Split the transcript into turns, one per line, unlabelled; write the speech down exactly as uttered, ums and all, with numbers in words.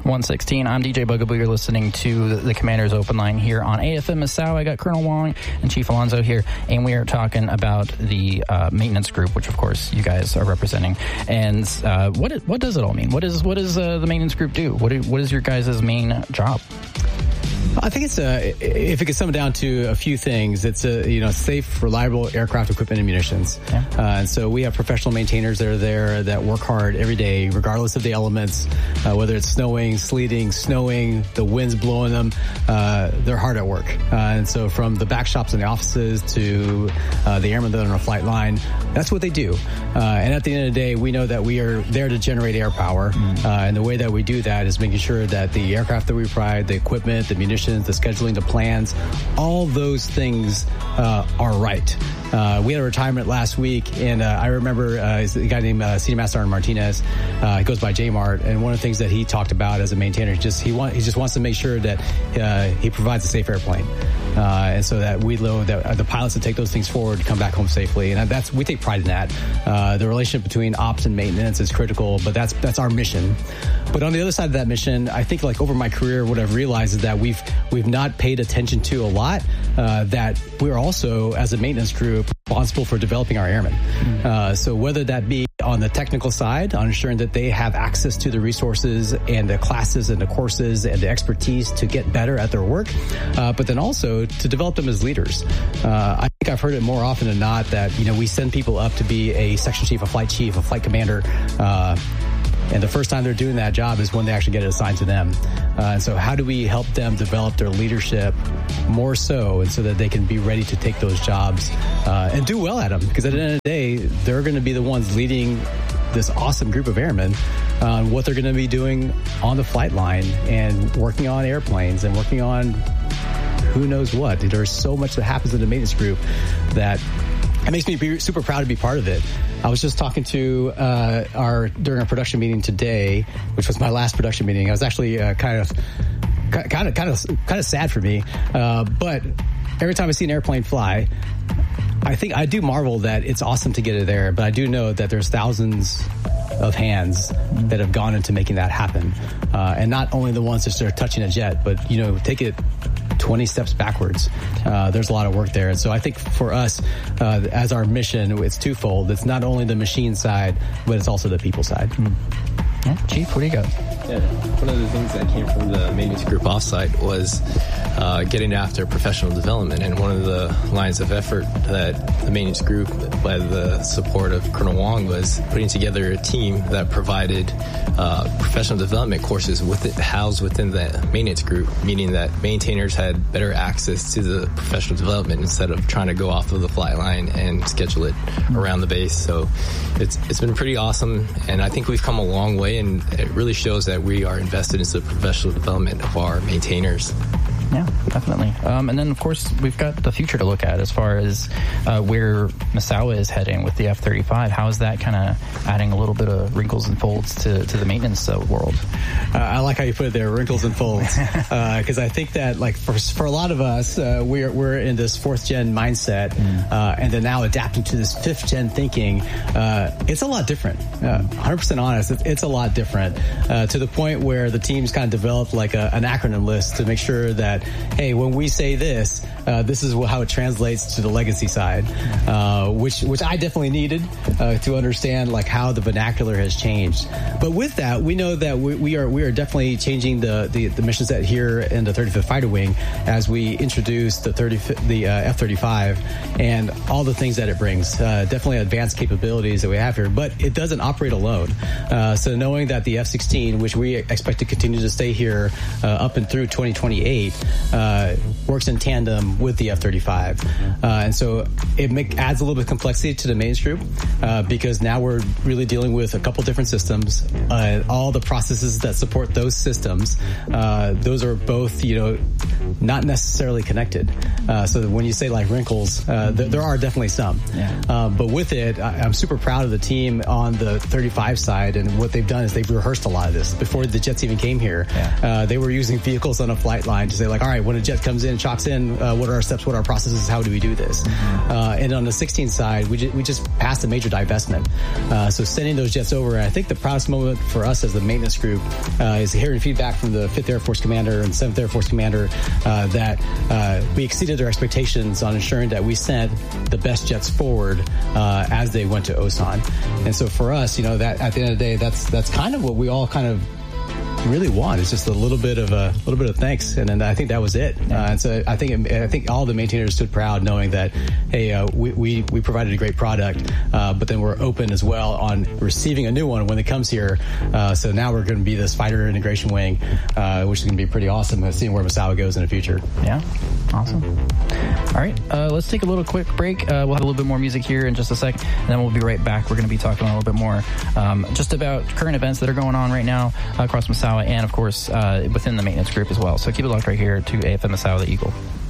one sixteen. I'm D J Bugaboo. You're listening to the, the Commander's Open Line here on A F M Massaua. I got Colonel Wong and Chief Alonso here, and we are talking about the uh, maintenance group, which of course you guys are representing. And uh, what what does it all mean? What is what does uh, the maintenance group do? What do, what is your guys' main job?
I think it's a, if it could sum it down to a few things, it's a, you know, safe, reliable aircraft equipment and munitions. Yeah. Uh, and so we have professional maintainers that are there that work hard every day, regardless of the elements, uh, whether it's snowing, sleeting, snowing, the wind's blowing them, uh, they're hard at work. Uh, and so from the back shops in the offices to uh, the airmen that are on a flight line, that's what they do. Uh, and at the end of the day, we know that we are there to generate air power. Mm. Uh, and the way that we do that is making sure that the aircraft that we provide, the equipment, the munitions, the scheduling, the plans, all those things uh, are right. Uh, we had a retirement last week, and uh, I remember uh, a guy named uh, Senior Master Sergeant Martinez. Uh, he goes by J Mart, and one of the things that he talked about as a maintainer, just he want he just wants to make sure that uh, he provides a safe airplane, uh, and so that we know that the pilots that take those things forward come back home safely, and that's we take pride in that. Uh, the relationship between ops and maintenance is critical, but that's that's our mission. But on the other side of that mission, I think like over my career, what I've realized is that we've we've not paid attention to a lot. Uh, that we're also, as a maintenance group, responsible for developing our airmen. Mm-hmm. Uh, so whether that be on the technical side, on ensuring that they have access to the resources and the classes and the courses and the expertise to get better at their work, uh, but then also to develop them as leaders. Uh, I think I've heard it more often than not that, you know, we send people up to be a section chief, a flight chief, a flight commander, uh, and the first time they're doing that job is when they actually get it assigned to them. Uh, and so how do we help them develop their leadership more so, and so that they can be ready to take those jobs uh, and do well at them? Because at the end of the day, they're going to be the ones leading this awesome group of airmen on what they're going to be doing on the flight line and working on airplanes and working on who knows what. There's so much that happens in the maintenance group that it makes me be super proud to be part of it. I was just talking to uh, our during our production meeting today, which was my last production meeting. I was actually uh, kind of, kind of, kind of, kind of sad for me. Uh, but every time I see an airplane fly, I think I do marvel that it's awesome to get it there. But I do know that there's thousands of hands that have gone into making that happen, uh, and not only the ones that are touching a jet, but you know, take it twenty steps backwards. Uh, there's a lot of work there. And so I think for us, uh, as our mission, it's twofold. It's not only the machine side, but it's also the people side. Mm.
Yeah. Chief, what do you got?
Yeah, one of the things that came from the maintenance group offsite was uh, getting after professional development. And one of the lines of effort that the maintenance group, by the support of Colonel Wong, was putting together a team that provided uh, professional development courses with it, housed within the maintenance group, meaning that maintainers had better access to the professional development instead of trying to go off of the flight line and schedule it around the base. So it's it's been pretty awesome, and I think we've come a long way, and it really shows that we are invested in the professional development of our maintainers.
Yeah, definitely. Um, and then, of course, we've got the future to look at as far as uh, where Massaua is heading with the F thirty-five. How is that kind of adding a little bit of wrinkles and folds to, to the maintenance uh, world?
Uh, I like how you put it there, wrinkles and folds, because uh, I think that, like, for for a lot of us, uh, we're we're in this fourth gen mindset, mm. uh, and then now adapting to this fifth gen thinking. Uh, it's a lot different. Uh, one hundred percent honest, it's, it's a lot different uh, to the point where the teams kind of developed like a, an acronym list to make sure that, hey, when we say this, uh, this is how it translates to the legacy side, uh, which which I definitely needed uh, to understand like how the vernacular has changed. But with that, we know that we, we are we are definitely changing the, the, the mission set here in the thirty-fifth Fighter Wing as we introduce the thirty the uh, F thirty-five and all the things that it brings. Uh, definitely advanced capabilities that we have here, but it doesn't operate alone. Uh, so knowing that the F sixteen, which we expect to continue to stay here uh, up and through twenty twenty-eight. Uh, works in tandem with the F thirty-five. Uh, and so it make, adds a little bit of complexity to the maintenance group uh, because now we're really dealing with a couple different systems. Uh, all the processes that support those systems, uh, those are both, you know, not necessarily connected. Uh, so when you say like wrinkles, uh, th- there are definitely some. Yeah. Uh, but with it, I- I'm super proud of the team on the thirty-five side, and what they've done is they've rehearsed a lot of this. Before the jets even came here, yeah. uh, they were using vehicles on a flight line to say like, all right, when a jet comes in, chocks in, uh, what what are our steps, what are our processes, how do we do this? Uh, and on the sixteen side, we, ju- we just passed a major divestment. Uh, so sending those jets over, I think the proudest moment for us as the maintenance group uh, is hearing feedback from the fifth Air Force Commander and seventh Air Force Commander uh, that uh, we exceeded their expectations on ensuring that we sent the best jets forward uh, as they went to Osan. And so for us, you know, that at the end of the day, that's that's kind of what we all kind of really want. It's just a little bit of a little bit of thanks, and then I think that was it. Uh, and so I think I think all the maintainers stood proud, knowing that hey, uh, we, we we provided a great product, uh, but then we're open as well on receiving a new one when it comes here. Uh, so now we're going to be this fighter integration wing, uh, which is going to be pretty awesome. And seeing where Misawa goes in the future.
Yeah, awesome. All right, uh, let's take a little quick break. Uh, we'll have a little bit more music here in just a sec, and then we'll be right back. We're going to be talking a little bit more um, just about current events that are going on right now uh, across Misawa, and of course uh, within the maintenance group as well. So keep it locked right here to A F M Misawa, the Eagle.